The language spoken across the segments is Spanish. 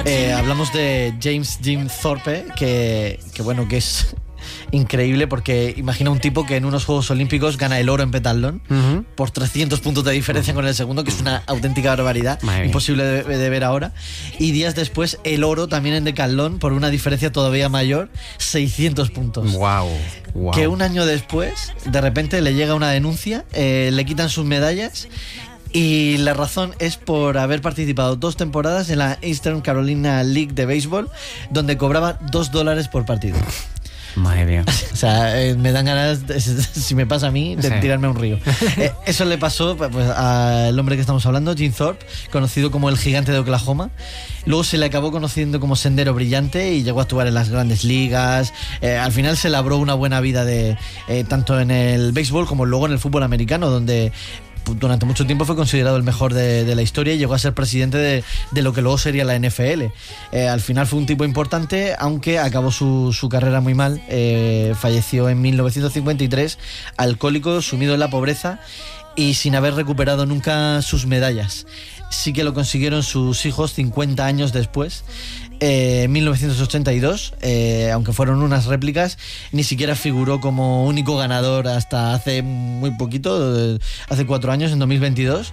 Hablamos de James Jim Thorpe, que es increíble, porque imagina un tipo que en unos Juegos Olímpicos gana el oro en pentatlón por 300 puntos de diferencia con el segundo, que es una auténtica barbaridad, imposible de ver ahora. Y días después el oro también en decatlón por una diferencia todavía mayor, 600 puntos. Wow. Que un año después de repente le llega una denuncia, le quitan sus medallas. Y la razón es por haber participado 2 temporadas en la Eastern Carolina League de béisbol, donde cobraba $2 por partido. Madre mía. O sea, me dan ganas, si me pasa a mí, de tirarme a un río. Eso le pasó pues, al hombre que estamos hablando, Jim Thorpe, conocido como el gigante de Oklahoma. Luego se le acabó conociendo como Sendero Brillante y llegó a actuar en las grandes ligas. Al final se labró una buena vida tanto en el béisbol como luego en el fútbol americano, donde durante mucho tiempo fue considerado el mejor de la historia y llegó a ser presidente de lo que luego sería la NFL. Al final fue un tipo importante, aunque acabó su carrera muy mal. Falleció en 1953, alcohólico, sumido en la pobreza y sin haber recuperado nunca sus medallas. Sí que lo consiguieron sus hijos 50 años después. En 1982, aunque fueron unas réplicas, ni siquiera figuró como único ganador hasta hace muy poquito, hace 4 años, en 2022.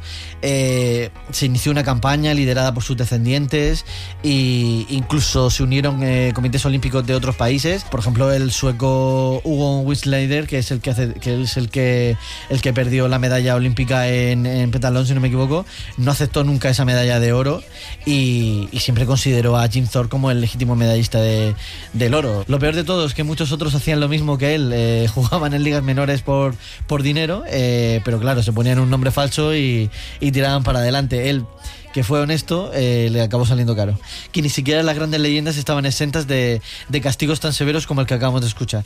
Se inició una campaña liderada por sus descendientes e incluso se unieron comités olímpicos de otros países. Por ejemplo, el sueco Hugo Wisleder, que es el que perdió la medalla olímpica en pentatlón, si no me equivoco, no aceptó nunca esa medalla de oro y siempre consideró a Jim Thorpe como el legítimo medallista del oro. Lo peor de todo es que muchos otros hacían lo mismo que él, jugaban en ligas menores por dinero, pero claro, se ponían un nombre falso y tiraban para adelante. Él, que fue honesto, le acabó saliendo caro. Que ni siquiera las grandes leyendas estaban exentas de castigos tan severos como el que acabamos de escuchar.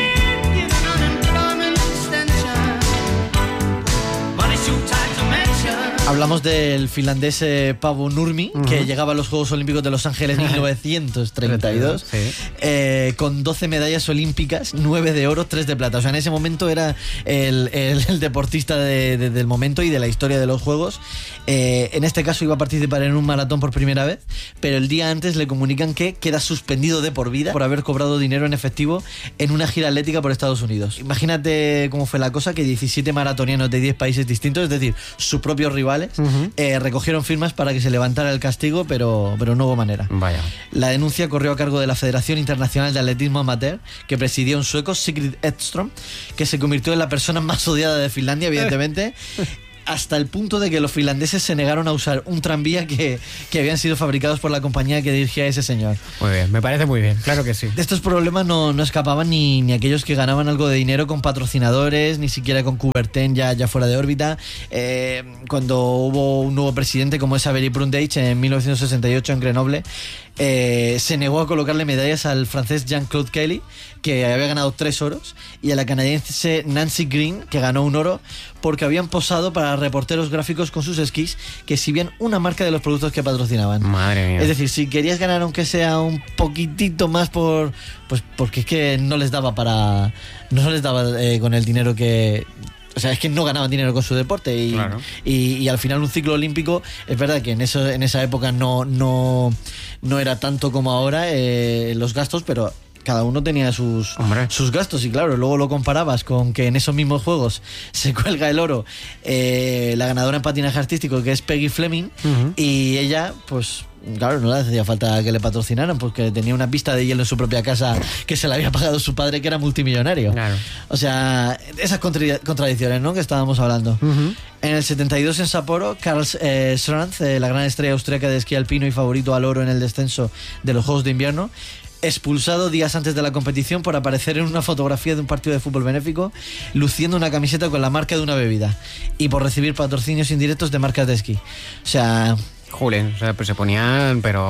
Hablamos del finlandés Paavo Nurmi, que llegaba a los Juegos Olímpicos de Los Ángeles en 1932, con 12 medallas olímpicas, 9 de oro, 3 de plata. O sea, en ese momento era el deportista del momento y de la historia de los Juegos. En este caso iba a participar en un maratón por primera vez, pero el día antes le comunican que queda suspendido de por vida por haber cobrado dinero en efectivo en una gira atlética por Estados Unidos. Imagínate cómo fue la cosa, que 17 maratonianos de 10 países distintos, es decir, sus propios rivales, recogieron firmas para que se levantara el castigo, pero no hubo manera. Vaya. La denuncia corrió a cargo de la Federación Internacional de Atletismo Amateur, que presidía un sueco, Sigrid Edström, que se convirtió en la persona más odiada de Finlandia, evidentemente. Hasta el punto de que los finlandeses se negaron a usar un tranvía que habían sido fabricados por la compañía que dirigía a ese señor. Muy bien, me parece muy bien, claro que sí. De estos problemas no escapaban ni aquellos que ganaban algo de dinero con patrocinadores, ni siquiera con Coubertin ya fuera de órbita. Cuando hubo un nuevo presidente como es Avery Brundage en 1968 en Grenoble, se negó a colocarle medallas al francés Jean-Claude Kelly, que había ganado 3 oros, y a la canadiense Nancy Green, que ganó 1 oro, porque habían posado para reporteros gráficos con sus esquís que exhibían una marca de los productos que patrocinaban. Madre mía. Es decir, si querías ganar aunque sea un poquitito más porque es que no les daba con el dinero que... O sea, es que no ganaban dinero con su deporte y al final un ciclo olímpico, es verdad que en esa época no era tanto como ahora los gastos, pero cada uno tenía sus gastos. Y claro, luego lo comparabas con que en esos mismos juegos se cuelga el oro la ganadora en patinaje artístico, que es Peggy Fleming, y ella, pues claro, no le hacía falta que le patrocinaran, porque tenía una pista de hielo en su propia casa que se la había pagado su padre, que era multimillonario. Claro. O sea, esas contradicciones, ¿no?, que estábamos hablando. En el 72 en Sapporo, Karl Stranz, la gran estrella austríaca de esquí alpino y favorito al oro en el descenso de los Juegos de Invierno, expulsado días antes de la competición por aparecer en una fotografía de un partido de fútbol benéfico luciendo una camiseta con la marca de una bebida y por recibir patrocinios indirectos de marcas de esquí. O sea... Julen, o sea, pues se ponían, pero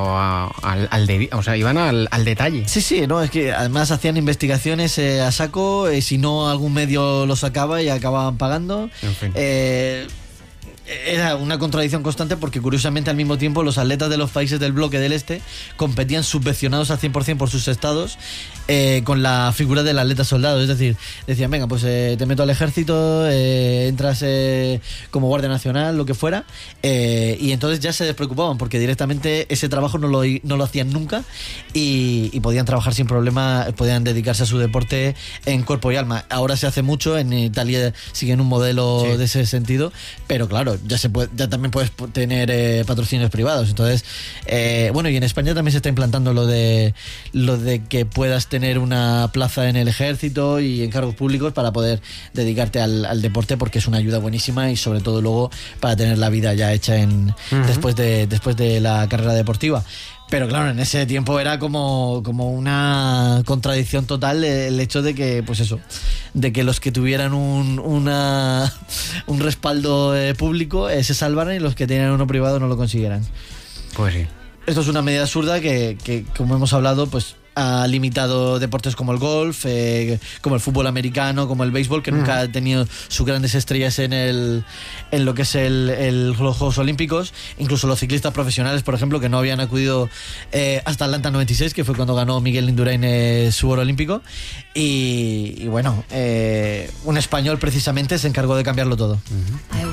iban al detalle. Sí, no, es que además hacían investigaciones a saco, si no algún medio lo sacaba y acababan pagando. En fin. era una contradicción constante porque curiosamente al mismo tiempo los atletas de los países del bloque del este competían subvencionados al 100% por sus estados con la figura del atleta soldado. Es decir, decían, venga, pues te meto al ejército, entras como guardia nacional, lo que fuera, y entonces ya se despreocupaban porque directamente ese trabajo no lo hacían nunca y podían trabajar sin problema, podían dedicarse a su deporte en cuerpo y alma. Ahora se hace mucho, en Italia siguen un modelo de ese sentido, pero claro, ya también puedes tener patrocinios privados. Entonces, bueno, y en España también se está implantando lo de que puedas tener una plaza en el ejército y en cargos públicos para poder dedicarte al deporte, porque es una ayuda buenísima y sobre todo luego para tener la vida ya hecha después de la carrera deportiva. Pero claro, en ese tiempo era como una contradicción total el hecho de que, pues eso, de que los que tuvieran un respaldo público se salvaran y los que tenían uno privado no lo consiguieran. Pues sí. Esto es una medida absurda que como hemos hablado, pues ha limitado deportes como el golf, como el fútbol americano, como el béisbol, que nunca ha tenido sus grandes estrellas en lo que es los Juegos Olímpicos. Incluso los ciclistas profesionales, por ejemplo, que no habían acudido hasta Atlanta 96, que fue cuando ganó Miguel Indurain su oro olímpico. Y bueno, un español precisamente se encargó de cambiarlo todo.